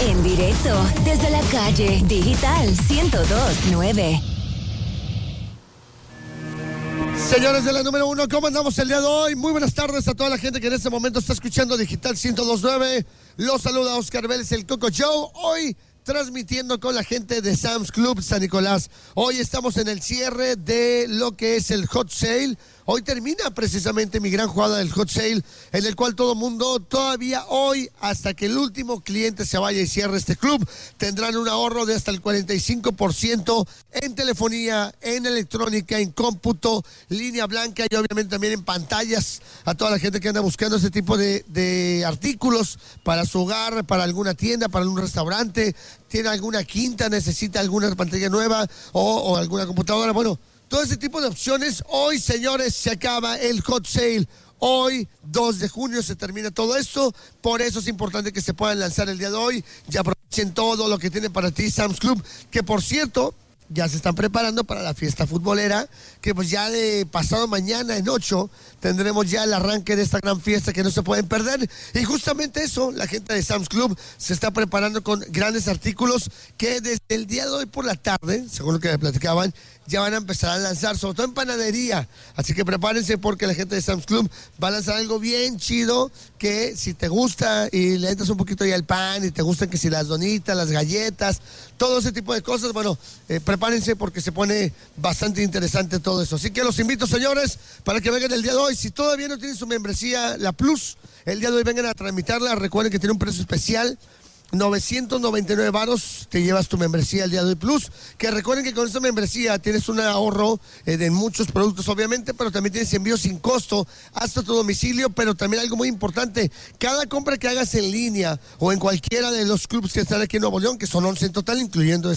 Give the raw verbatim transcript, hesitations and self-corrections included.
En directo desde la calle Digital ciento dos punto nueve. Señores de la número uno, ¿cómo andamos el día de hoy? Muy buenas tardes a toda la gente que en este momento está escuchando Digital ciento dos punto nueve. Los saluda Oscar Vélez, el Coco Show. Hoy transmitiendo con la gente de Sam's Club San Nicolás. Hoy estamos en el cierre de lo que es el Hot Sale. Hoy termina precisamente mi gran jugada del Hot Sale, en el cual todo mundo todavía hoy, hasta que el último cliente se vaya y cierre este club, tendrán un ahorro de hasta el cuarenta y cinco por ciento en telefonía, en electrónica, en cómputo, línea blanca y obviamente también en pantallas. A toda la gente que anda buscando ese tipo de, de artículos para su hogar, para alguna tienda, para un restaurante, tiene alguna quinta, necesita alguna pantalla nueva o, o alguna computadora, bueno, todo ese tipo de opciones. Hoy, señores, se acaba el Hot Sale. Hoy, dos de junio, se termina todo esto. Por eso es importante que se puedan lanzar el día de hoy. Ya aprovechen todo lo que tiene para ti Sam's Club. Que, por cierto, ya se están preparando para la fiesta futbolera, que pues ya de pasado mañana en ocho tendremos ya el arranque de esta gran fiesta que no se pueden perder. Y justamente eso, la gente de Sam's Club se está preparando con grandes artículos que desde el día de hoy por la tarde, según lo que me platicaban, ya van a empezar a lanzar, sobre todo en panadería. Así que prepárense porque la gente de Sam's Club va a lanzar algo bien chido, que si te gusta y le entras un poquito ya al pan y te gustan que si las donitas, las galletas, todo ese tipo de cosas, bueno, eh, prepárense porque se pone bastante interesante todo eso. Así que los invito, señores, para que vengan el día de hoy. Si todavía no tienen su membresía, la Plus, el día de hoy vengan a tramitarla. Recuerden que tiene un precio especial. novecientos noventa y nueve varos te llevas tu membresía el día de hoy Plus, que recuerden que con esta membresía tienes un ahorro eh, de muchos productos obviamente, pero también tienes envío sin costo hasta tu domicilio. Pero también algo muy importante, cada compra que hagas en línea o en cualquiera de los clubs que están aquí en Nuevo León, que son once en total incluyendo